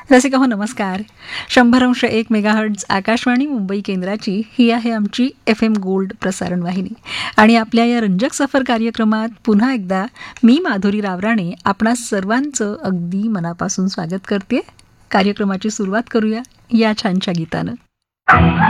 रसिका हो नमस्कार. 100.1 मेगाहर्ट्झ आकाशवाणी मुंबई केंद्राची ही आहे आमची FM गोल्ड प्रसारण वाहिनी. आणि आपल्या या रंजक सफर कार्यक्रमात पुन्हा एकदा मी माधुरी रावराणे आपणा सर्वांचं अगदी मनापासून स्वागत करते. कार्यक्रमाची सुरुवात करूया या छानशा गीतानं.